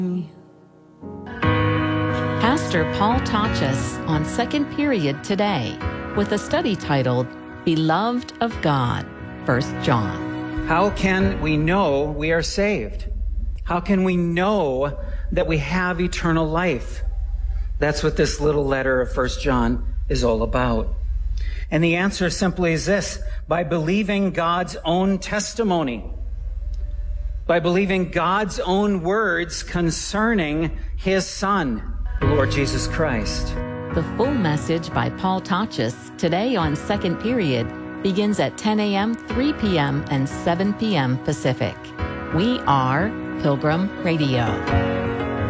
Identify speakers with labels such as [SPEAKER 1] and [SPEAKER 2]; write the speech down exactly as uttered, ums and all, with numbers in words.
[SPEAKER 1] Pastor Paul Tachus on Second Period today with a study titled Beloved of God, First John.
[SPEAKER 2] How can we know we are saved? How can we know that we have eternal life? That's what this little letter of First John is all about. And the answer simply is this: by believing God's own testimony, by believing God's own words concerning his Son, the Lord Jesus Christ.
[SPEAKER 1] The full message by Paul Tachus today on Second Period begins at ten a.m., three p.m., and seven p.m. Pacific. We are Pilgrim Radio.